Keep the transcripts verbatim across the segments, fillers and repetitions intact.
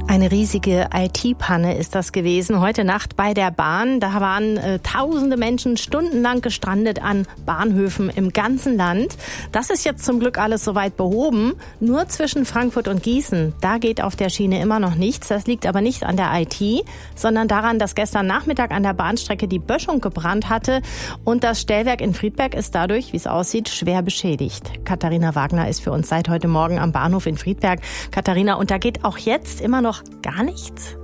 Eine riesige I T-Panne ist das gewesen heute Nacht bei der Bahn. Da waren äh, tausende Menschen stundenlang gestrandet an Bahnhöfen im ganzen Land. Das ist jetzt zum Glück alles soweit behoben. Nur zwischen Frankfurt und Gießen, da geht auf der Schiene immer noch nichts. Das liegt aber nicht an der I T, sondern daran, dass gestern Nachmittag an der Bahnstrecke die Böschung gebrannt hatte. Und das Stellwerk in Friedberg ist dadurch, wie es aussieht, schwer beschädigt. Katharina Wagner ist für uns seit heute Morgen am Bahnhof in Friedberg. Katharina, und da geht auch jetzt immer noch gar nichts?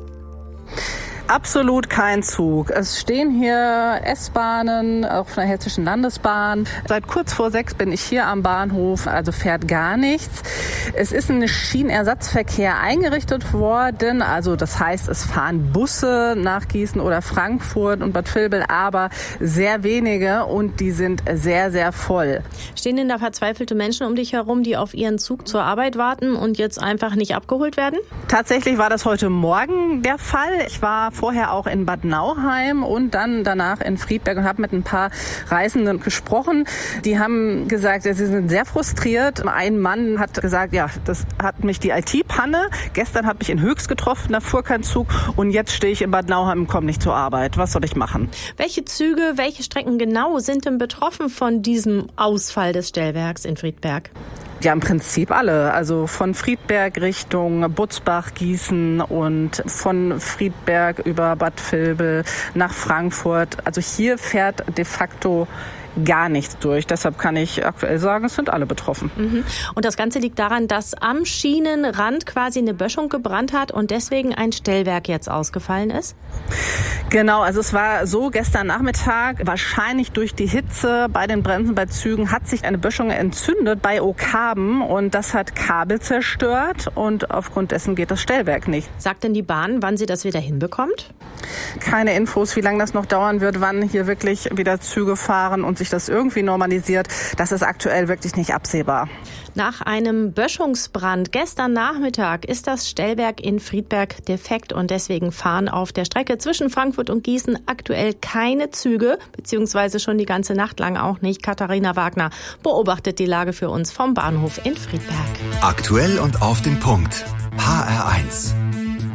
Absolut kein Zug. Es stehen hier S-Bahnen, auch von der Hessischen Landesbahn. Seit kurz vor sechs bin ich hier am Bahnhof, also fährt gar nichts. Es ist ein Schienenersatzverkehr eingerichtet worden, also das heißt, es fahren Busse nach Gießen oder Frankfurt und Bad Vilbel, aber sehr wenige und die sind sehr, sehr voll. Stehen denn da verzweifelte Menschen um dich herum, die auf ihren Zug zur Arbeit warten und jetzt einfach nicht abgeholt werden? Tatsächlich war das heute Morgen der Fall. Ich war vorher auch in Bad Nauheim und dann danach in Friedberg und habe mit ein paar Reisenden gesprochen. Die haben gesagt, sie sind sehr frustriert. Ein Mann hat gesagt, ja, das hat mich die I T-Panne. Gestern hat mich in Höchst getroffen, da fuhr kein Zug und jetzt stehe ich in Bad Nauheim und komme nicht zur Arbeit. Was soll ich machen? Welche Züge, welche Strecken genau sind denn betroffen von diesem Ausfall des Stellwerks in Friedberg? Ja, im Prinzip alle. Also von Friedberg Richtung Butzbach, Gießen und von Friedberg über Bad Vilbel nach Frankfurt. Also hier fährt de facto gar nichts durch. Deshalb kann ich aktuell sagen, es sind alle betroffen. Mhm. Und das Ganze liegt daran, dass am Schienenrand quasi eine Böschung gebrannt hat und deswegen ein Stellwerk jetzt ausgefallen ist? Genau, also es war so, gestern Nachmittag, wahrscheinlich durch die Hitze bei den Bremsen bei Zügen, hat sich eine Böschung entzündet bei Okaben und das hat Kabel zerstört und aufgrund dessen geht das Stellwerk nicht. Sagt denn die Bahn, wann sie das wieder hinbekommt? Keine Infos, wie lange das noch dauern wird, wann hier wirklich wieder Züge fahren und sich das irgendwie normalisiert. Das ist aktuell wirklich nicht absehbar. Nach einem Böschungsbrand gestern Nachmittag ist das Stellwerk in Friedberg defekt und deswegen fahren auf der Strecke zwischen Frankfurt und Gießen aktuell keine Züge, beziehungsweise schon die ganze Nacht lang auch nicht. Katharina Wagner beobachtet die Lage für uns vom Bahnhof in Friedberg. Aktuell und auf den Punkt. H R eins.